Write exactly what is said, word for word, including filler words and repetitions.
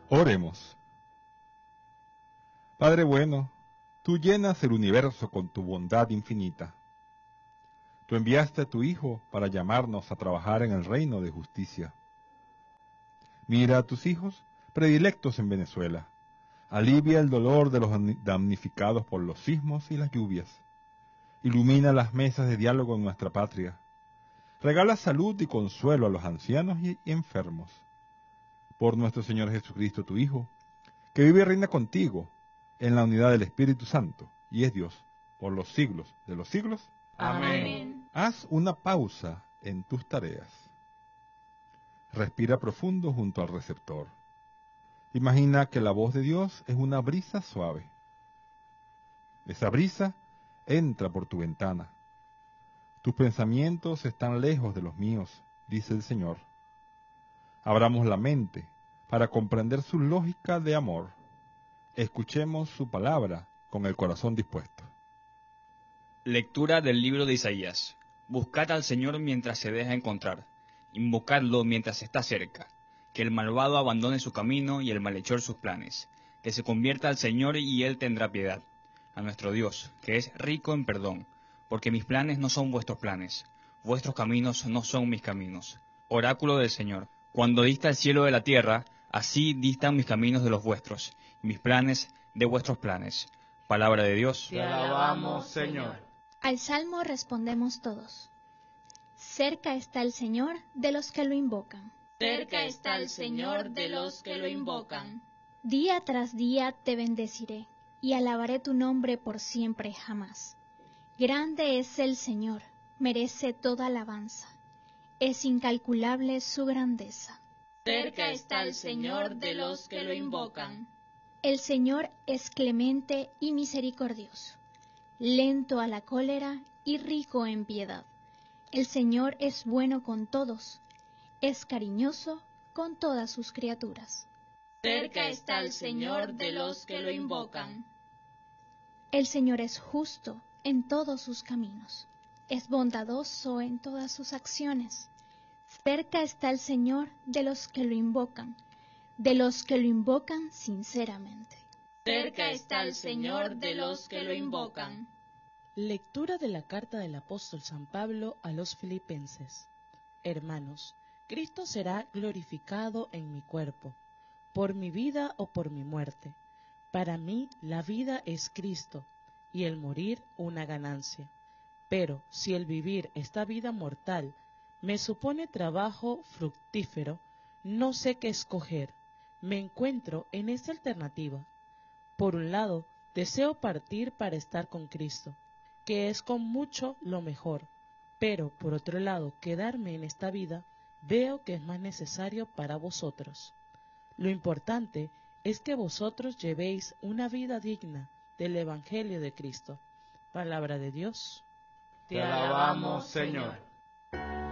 Oremos. Padre bueno, tú llenas el universo con tu bondad infinita. Tú enviaste a tu Hijo para llamarnos a trabajar en el reino de justicia. Mira a tus hijos predilectos en Venezuela. Alivia el dolor de los damnificados por los sismos y las lluvias. Ilumina las mesas de diálogo en nuestra patria. Regala salud y consuelo a los ancianos y enfermos. Por nuestro Señor Jesucristo, tu Hijo, que vive y reina contigo en la unidad del Espíritu Santo, y es Dios, por los siglos de los siglos. Amén. Haz una pausa en tus tareas. Respira profundo junto al receptor. Imagina que la voz de Dios es una brisa suave. Esa brisa entra por tu ventana. Tus pensamientos están lejos de los míos, dice el Señor. Abramos la mente para comprender su lógica de amor. Escuchemos su palabra con el corazón dispuesto. Lectura del libro de Isaías. Buscad al Señor mientras se deja encontrar, invocadlo mientras está cerca. Que el malvado abandone su camino y el malhechor sus planes. Que se convierta al Señor y Él tendrá piedad. A nuestro Dios, que es rico en perdón, porque mis planes no son vuestros planes, vuestros caminos no son mis caminos. Oráculo del Señor. Cuando dista el cielo de la tierra, así distan mis caminos de los vuestros, y mis planes de vuestros planes. Palabra de Dios. Te alabamos, Señor. Al Salmo respondemos todos. Cerca está el Señor de los que lo invocan. Cerca está el Señor de los que lo invocan. Día tras día te bendeciré, y alabaré tu nombre por siempre jamás. Grande es el Señor, merece toda alabanza. Es incalculable su grandeza. Cerca está el Señor de los que lo invocan. El Señor es clemente y misericordioso, lento a la cólera y rico en piedad. El Señor es bueno con todos, es cariñoso con todas sus criaturas. Cerca está el Señor de los que lo invocan. El Señor es justo en todos sus caminos, es bondadoso en todas sus acciones. Cerca está el Señor de los que lo invocan, de los que lo invocan sinceramente. Cerca está el Señor de los que lo invocan. Lectura de la carta del apóstol San Pablo a los Filipenses. Hermanos, Cristo será glorificado en mi cuerpo, por mi vida o por mi muerte. Para mí la vida es Cristo, y el morir una ganancia. Pero si el vivir esta vida mortal me supone trabajo fructífero, no sé qué escoger. Me encuentro en esta alternativa. Por un lado, deseo partir para estar con Cristo, que es con mucho lo mejor, pero por otro lado, quedarme en esta vida veo que es más necesario para vosotros. Lo importante es que vosotros llevéis una vida digna del Evangelio de Cristo. Palabra de Dios. Te alabamos, Señor.